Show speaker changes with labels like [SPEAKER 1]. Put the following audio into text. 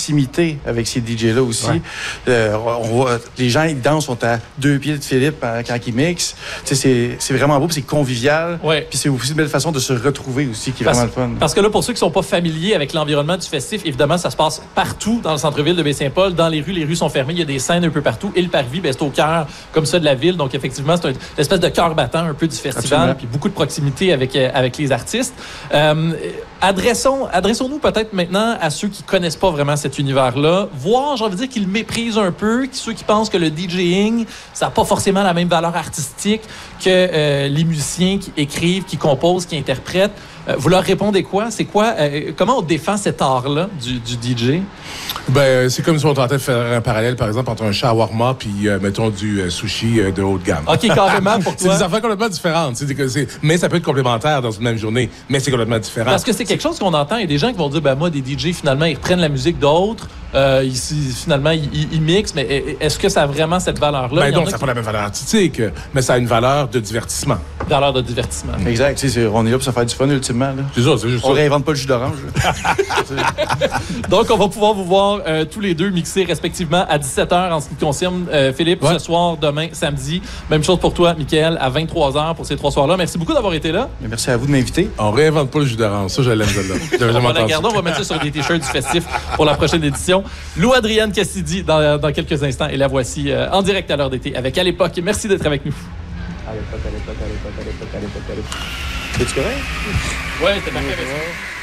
[SPEAKER 1] proximité avec ces DJ-là aussi.
[SPEAKER 2] Ouais.
[SPEAKER 1] On voit, les gens, ils dansent, sont à 2 pieds de Philippe quand ils mixent. Tu sais, c'est vraiment beau, puis c'est convivial.
[SPEAKER 3] Ouais.
[SPEAKER 1] Puis c'est aussi une belle façon de se retrouver aussi, qui est vraiment le fun.
[SPEAKER 3] Parce que là, pour ceux qui ne sont pas familiers avec l'environnement du festif, évidemment, ça se passe partout dans le centre-ville de Baie-Saint-Paul. Dans les rues sont fermées. Il y a des scènes un peu partout. Et le parvis, c'est au cœur, comme ça, de la ville. Donc, effectivement, c'est une espèce de cœur battant un peu du festival.
[SPEAKER 1] Absolument.
[SPEAKER 3] Puis beaucoup de proximité avec les artistes. Adressons-nous peut-être maintenant à ceux qui connaissent pas vraiment cet univers-là, voire, j'ai envie de dire, qu'ils méprisent un peu, ceux qui pensent que le DJing, ça n'a pas forcément la même valeur artistique que les musiciens qui écrivent, qui composent, qui interprètent. Vous leur répondez quoi? C'est quoi? Comment on défend cet art-là du DJ?
[SPEAKER 2] Ben, c'est comme si on tentait de faire un parallèle, par exemple, entre un shawarma puis, mettons, du sushi de haut de gamme.
[SPEAKER 3] OK, carrément, pour
[SPEAKER 2] C'est
[SPEAKER 3] toi.
[SPEAKER 2] des affaires complètement différentes. Mais ça peut être complémentaire dans une même journée, mais c'est complètement différent.
[SPEAKER 3] Parce que c'est quelque chose qu'on entend. Il y a des gens qui vont dire, ben moi, des DJ, finalement, ils reprennent la musique d'autres. Finalement, ils mixent. Mais est-ce que ça a vraiment cette valeur-là?
[SPEAKER 2] Ben donc, ça n'a pas la même valeur artistique, mais ça a une valeur de divertissement.
[SPEAKER 3] Valeur de divertissement.
[SPEAKER 1] Exact. Tu sais, on est là pour se faire du fun, ultimement. Là.
[SPEAKER 2] C'est ça, c'est juste
[SPEAKER 1] On
[SPEAKER 2] ça.
[SPEAKER 1] réinvente pas le jus d'orange.
[SPEAKER 3] Donc, on va pouvoir vous voir tous les deux mixer respectivement à 17h en ce qui concerne Philippe, ce soir, demain, samedi. Même chose pour toi, Mickaël, à 23h pour ces 3 soirs-là. Merci beaucoup d'avoir été là.
[SPEAKER 1] Mais merci à vous de m'inviter.
[SPEAKER 2] On réinvente pas le jus d'orange. Ça, je l'aime, celle-là. J'avais
[SPEAKER 3] On
[SPEAKER 2] jamais
[SPEAKER 3] va la
[SPEAKER 2] entendu.
[SPEAKER 3] garder, on va mettre ça sur des t-shirts du festif pour la prochaine édition. Lou Adrienne Cassidy dans quelques instants. Et la voici en direct à l'heure d'été avec À l'époque. Merci d'être avec nous.
[SPEAKER 1] Es-tu correct?
[SPEAKER 3] Ouais, c'était parfait.